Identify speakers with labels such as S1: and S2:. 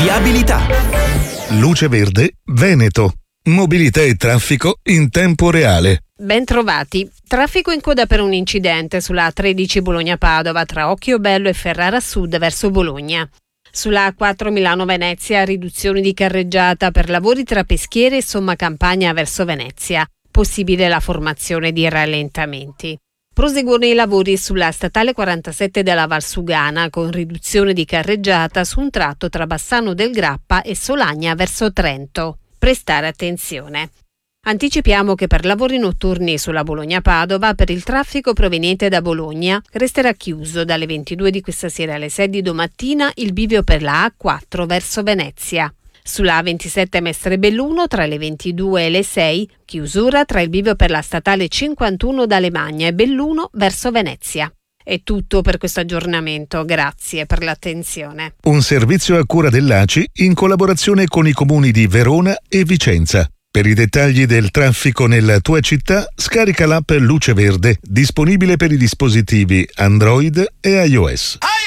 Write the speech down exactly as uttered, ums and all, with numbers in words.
S1: Viabilità.
S2: Luce Verde Veneto. Mobilità e traffico in tempo reale.
S3: Ben trovati. Traffico in coda per un incidente sulla A tredici Bologna-Padova tra Occhiobello e Ferrara Sud verso Bologna. Sulla A quattro Milano-Venezia, riduzioni di carreggiata per lavori tra Peschiere e Somma Campagna verso Venezia. Possibile la formazione di rallentamenti. Proseguono i lavori sulla statale quarantasette della Valsugana con riduzione di carreggiata su un tratto tra Bassano del Grappa e Solagna verso Trento. Prestare attenzione. Anticipiamo che per lavori notturni sulla Bologna-Padova, per il traffico proveniente da Bologna, resterà chiuso dalle ventidue di questa sera alle sei di domattina il bivio per la A quattro verso Venezia. Sulla A ventisette Mestre Belluno tra le ventidue e le sei, chiusura tra il bivio per la statale cinquantuno da Lemagna e Belluno verso Venezia. È tutto per questo aggiornamento, grazie per l'attenzione.
S2: Un servizio a cura dell'A C I in collaborazione con i comuni di Verona e Vicenza. Per i dettagli del traffico nella tua città, scarica l'app Luce Verde, disponibile per i dispositivi Android e iOS.